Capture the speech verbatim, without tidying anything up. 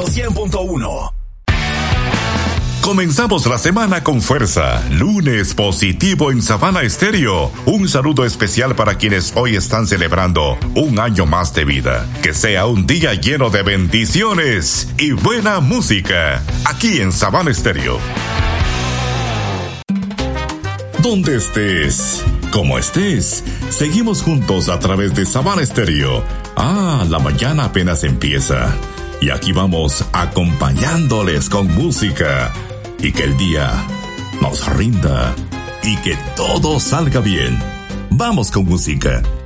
cien punto uno. Comenzamos la semana con fuerza. Lunes positivo en Sabana Estéreo. Un saludo especial para quienes hoy están celebrando un año más de vida. Que sea un día lleno de bendiciones y buena música. Aquí en Sabana Estéreo. Donde estés, como estés, seguimos juntos a través de Sabana Estéreo. Ah, la mañana apenas empieza. Y aquí vamos acompañándoles con música. Y que el día nos rinda y que todo salga bien. Vamos con música.